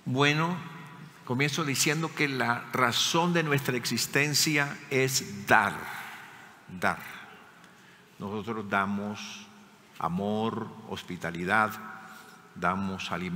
Bueno, comienzo diciendo que la razón de nuestra existencia es dar. Nosotros damos amor, hospitalidad, damos alimento.